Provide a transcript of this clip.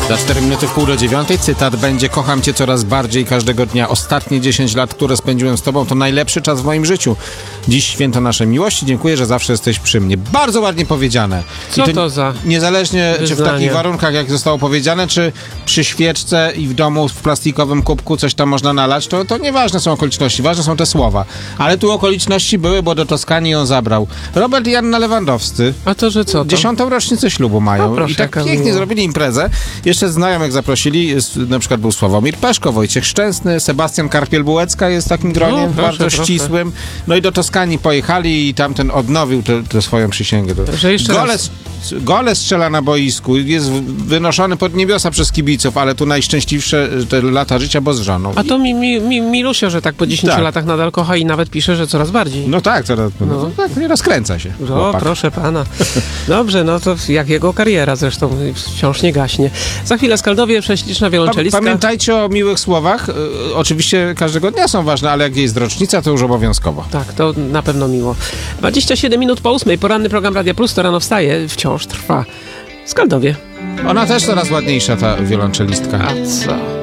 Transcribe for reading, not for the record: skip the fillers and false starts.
Za 4 minuty w pół do 9 cytat będzie: kocham cię coraz bardziej każdego dnia. Ostatnie 10 lat, które spędziłem z tobą, to najlepszy czas w moim życiu. Dziś święto naszej miłości. Dziękuję, że zawsze jesteś przy mnie. Bardzo ładnie powiedziane. Co to za niezależnie wyznanie? Czy w takich warunkach, jak zostało powiedziane, czy przy świeczce i w domu w plastikowym kubku coś tam można nalać, to nieważne są okoliczności, ważne są te słowa. Ale tu okoliczności były, bo do Toskanii ją zabrał Robert i Anna Lewandowscy. A to, że co? 10. rocznicę ślubu mają. No proszę, i tak jaka pięknie miło. zrobili imprezę. Jeszcze znajomych zaprosili, na przykład był Sławomir Peszko, Wojciech Szczęsny, Sebastian Karpiel-Bułecka jest w takim gronie, No, proszę, bardzo proszę. ścisłym. No i do Toskanii pojechali i tamten odnowił tę swoją przysięgę. Że jeszcze raz. Gole strzela na boisku, jest wynoszony pod niebiosa przez kibiców, ale tu najszczęśliwsze te lata życia, bo z żoną. A to Milusia, że tak po 10 Tak. latach nadal kocha i nawet pisze, że coraz bardziej. No tak, tak, nie rozkręca się. O, chłopak. proszę pana. Dobrze, no to jak jego kariera zresztą wciąż nie gaśnie. Za chwilę Skaldowie, prześliczna wiolonczelistka. Pamiętajcie o miłych słowach. Oczywiście każdego dnia są ważne, ale jak jest rocznica, to już obowiązkowo. Tak, to na pewno miło. 27 minut po 8. Poranny program Radia Plus, to rano wstaje. Wciąż trwa. Skaldowie. Ona też coraz ładniejsza, ta wiolonczelistka. A co?